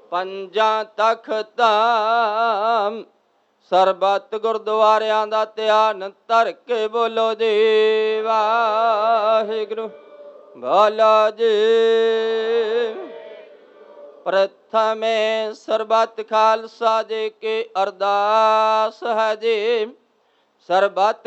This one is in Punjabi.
ਪੰਜਾਂ ਤਖਤਾਂ ਸਰਬੱਤ ਗੁਰਦੁਆਰਿਆਂ ਦਾ ਧਿਆਨ ਧਰ ਕੇ ਬੋਲੋ ਜੀ ਵਾਹਿਗੁਰੂ। ਬੋਲੋ ਜੀ। ਪ੍ਰਥਮੇ ਸਰਬੱਤ ਖਾਲਸਾ ਜੀ ਕੀ ਅਰਦਾਸ ਹੈ ਜੀ। ਸਰਬੱਤ